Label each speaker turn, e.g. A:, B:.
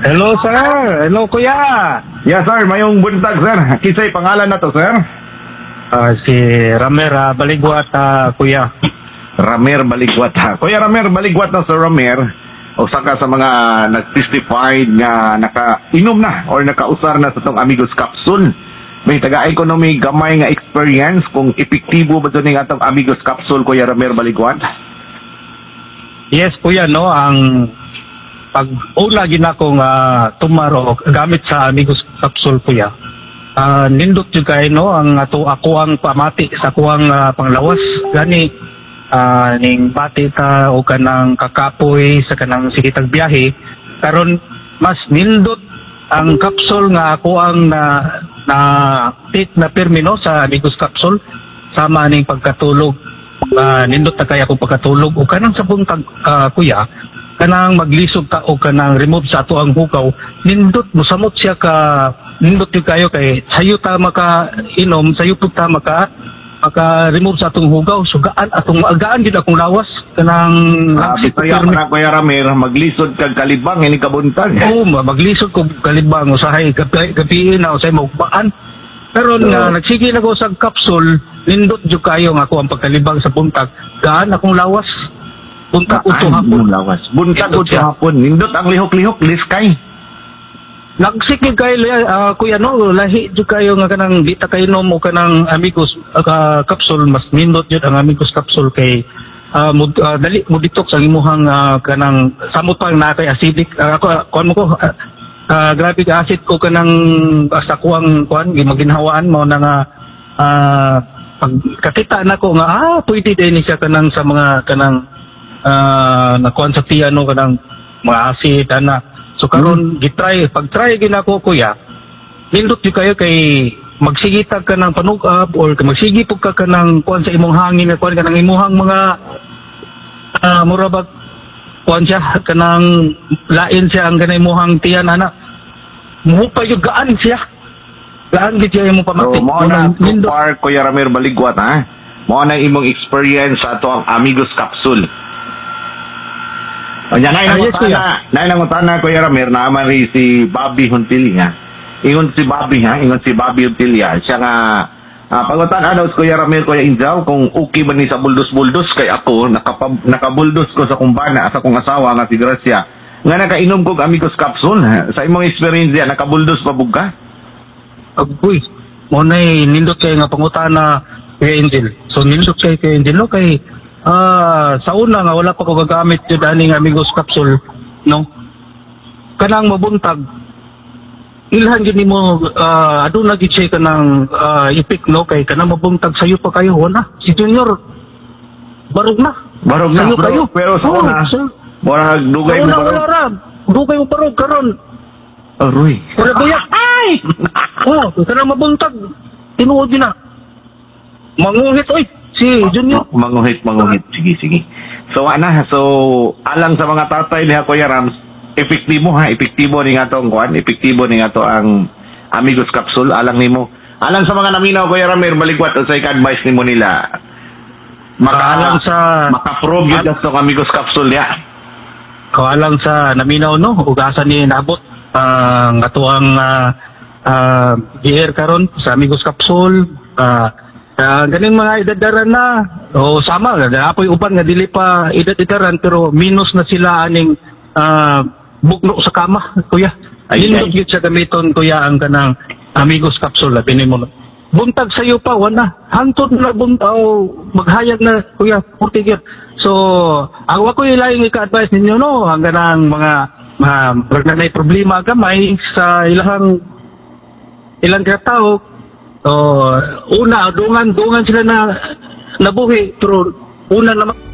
A: Hello, sir. Hello, kuya.
B: Yes, sir. Mayong buntag, sir. Kisay pangalan na to, sir?
A: Si Ramer Baligwat, kuya.
B: Ramer Baligwat, ha. Kuya Ramer Baligwat na, Sir Ramer. O saka sa mga nag-testified nga naka-inom na or nakausar na sa itong Amigos Capsule. May taga-economy gamay nga experience kung epektibo ba ito ng atong Amigos Capsule, Kuya Ramer Baligwat?
A: Yes, kuya, no. Ang pag-una ginakong tumaro gamit sa Amigos Capsule, kuya. Nindot yung kayo, no, ang ako ang pamati sa kuwang panglawas. Gani, ning pati ta o kanang kakapoy sa kanang sikitag biyahe. Karon mas nindot ang capsule nga ako ang take na permino sa Amigos Capsule sama ning pagkatulog. Nindot na kaya ko pagkatulog o kanang sa buntag, kuya, kanang maglisod ta o kanang remove sa ato ang hugaw, nindot mosamot siya ka nindot yung kayo kay sayo ta maka inom, sayo po ta maka remove sa atong hugaw, sugaan atong maagaan gid akong lawas kanang
B: kaya na Kuya Ramer maglisod kag kalibang ini kabuntag.
A: Oo, maglisod ko kalibang usahay gabi na usay magbaan. Pero nga nagsige na ko sa capsule, nindot jud kayo nga ako ang pagkalibang sa buntag, gaan akong lawas. Buntag utong hapon.
B: Buntag utong hapon. Nindot ang lihok-lihok, liskay.
A: Nagsikig kayo, kuya, no, lahi dyan kayo nga kanang dita kayo no mo kanang Amigos Capsule, mas nindot yun ang Amigos Capsule kay dali mo detox ang imuhang kanang samot pang nakay acidic. Grabe ka acid ko kanang sa kuwang maginhawaan mo na nga pagkakita na ko nga, pwede din siya kanang sa mga kanang nakuan sa piano kanang mga acid ana. So karon pag-try ginako kuya, nindot di kayo kay magsigitag ka ng panugab or magsigipog ka kanang kuan sa imong hangin na kuan kanang imuhang mga murabag kuan siya kanang lain siya ang kanang imuhang tiyan ana. Muhupay yung gaan siya. Gaan gid siya imong pamati.
B: So, mo na so Kuya Ramer Baligwat, ha? Mo na imong experience sa ato ang Amigos Capsule. O yan, nainangutana, Kuya Ramer, naaman rin si Bobby Huntilla. Ingon si Bobby Huntilla. Siya nga, pangutan daw si Kuya Ramer, Kuya Injaw, kung okay ba ni sa buldos-buldos, kay ako, nakabuldos ko sa kumbana, sa kong asawa nga si Gracia. Nga nakainom ko Amigos Capsule. Sa imong experience yan, nakabuldos pa bugka?
A: Uy, mo na nindot kayo nga pangutana kay Angel. So nindot kayo kay Angel, no, kay sa una nga wala pa ko gagamit yung daning Amigos Capsule, no? Kanang mabuntag, ilhan gini mo, aduna gid siya kanang ipik, no? Kay kanang mabuntag sayo pa kayo, wala. Si Junior, barog na. Sayo kayo.
B: Pero sa una, wala dugay mo barog.
A: Dugay mo barog, karon.
B: Aroy.
A: Wala buyak. Ay! Kanang mabuntag, tinuod yun na. Manguhit, oy! Si Junior.
B: Manguhit. Sige. So, alang sa mga tatay niya, Kuya Rams, epektibo ni nga to ang Amigos Capsule, alang nimo. Alang sa mga naminaw, Kuya Ramer Baligwat, sa advice nimo nila, maka-prove yun sa Amigos Capsule niya.
A: Alang sa naminaw, no, ugasan ni nabot, ang atuang GR karon sa Amigos Capsule, ganing mga edadaran na o sama apoy uban nga dili pa edadaran pero minus na sila aning bugno sa kama, kuya. Nindot gyud siya gamiton, kuya, ang kanang Amigos Capsule bini mo buntag sayo pa wala hantod na buntaw maghayag na, kuya, purtigir. So ako ilaing ika-advise ninyo, no, ang kanang mga may problema gamay sa ilang katao. So, una, dungan sila na nabuhi, pero una naman